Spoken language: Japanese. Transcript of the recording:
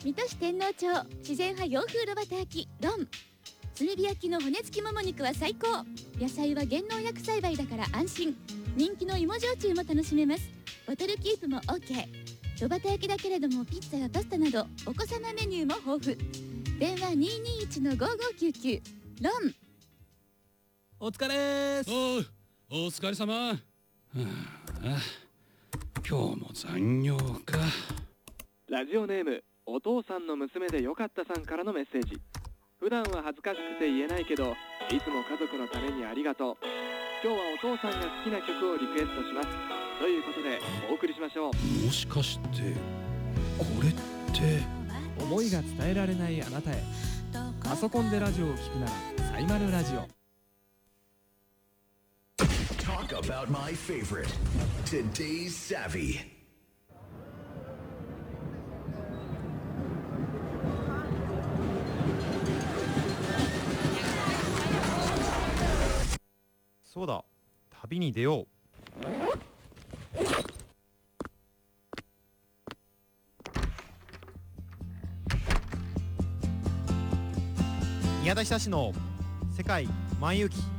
水戸市天王町自然派洋風炉端焼きロン。炭火焼きの骨付きもも肉は最高。野菜は減農薬栽培だから安心。人気の芋焼酎も楽しめます。ボトルキープも OK。 炉端焼きだけれどもピッツァやパスタなどお子様メニューも豊富。電話 221-5599 ロン。 お疲れーす。 お疲れ様。今日も残業か。 ラジオネームお父さんの娘でよかったさんからのメッセージ。普段は恥ずかしくて言えないけどいつも家族のためにありがとう。今日はお父さんが好きな曲をリクエストしますということでお送りしましょう。 もしかしてこれって思いが伝えられないあなたへ。パソコンでラジオを聞くならサイマルラジオ。 Talk about my favorite. Today's Savvy. そうだ、旅に出よう。宮田久志の世界万有記。